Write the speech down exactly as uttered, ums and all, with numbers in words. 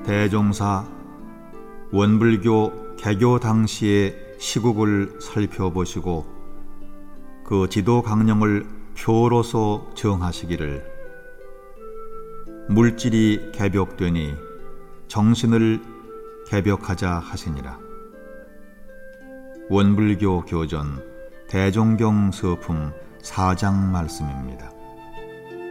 대종사 원불교 개교 당시의 시국을 살펴보시고 그 지도 강령을 표로서 정하시기를 물질이 개벽되니 정신을 개벽하자 하시니라. 원불교 교전 대종경 서품 사 장 말씀입니다.